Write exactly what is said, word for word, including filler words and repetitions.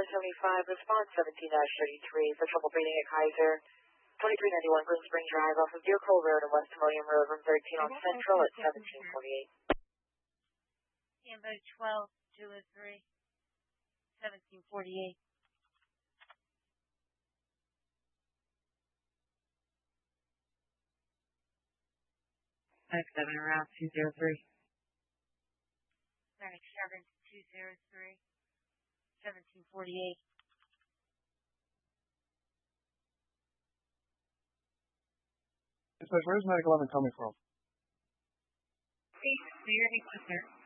four seventy-five, response seventeen thirty-three for trouble breathing at Kaiser. twenty-three ninety-one Green Spring Drive off of Deer Cove Road and West William Road, room thirteen on Central at seventeen forty-eight. Cambo twelve two oh three, seventeen forty-eight. five seven around two zero three. Atlantic seven two zero three, seventeen forty-eight. Where's Medic eleven coming from? Hey, clear, hey, clear.